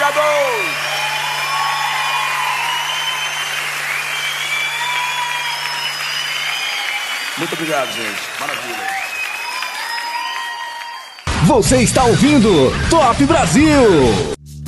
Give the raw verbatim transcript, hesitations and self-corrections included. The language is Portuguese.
obrigado! Muito obrigado, gente. Maravilha. Você está ouvindo Top Brasil.